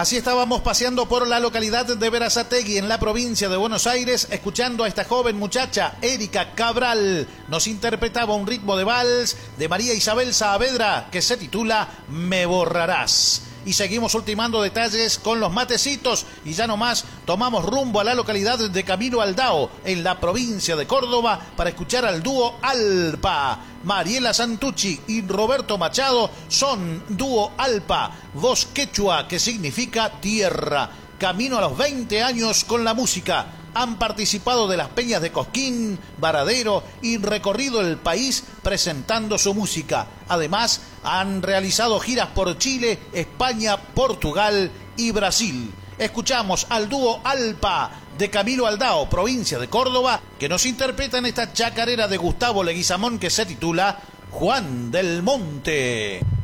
Así estábamos paseando por la localidad de Berazategui, en la provincia de Buenos Aires, escuchando a esta joven muchacha, Erika Cabral. Nos interpretaba un ritmo de vals de María Isabel Saavedra que se titula Me borrarás. Y seguimos ultimando detalles con los matecitos y ya nomás tomamos rumbo a la localidad de Camilo Aldao, en la provincia de Córdoba, para escuchar al dúo Alpa. Mariela Santucci y Roberto Machado son dúo Alpa, voz quechua que significa tierra. Camino a los 20 años con la música. Han participado de las peñas de Cosquín, Varadero y recorrido el país presentando su música. Además, han realizado giras por Chile, España, Portugal y Brasil. Escuchamos al dúo Alpa de Camilo Aldao, provincia de Córdoba, que nos interpreta en esta chacarera de Gustavo Leguizamón que se titula Juan del Monte.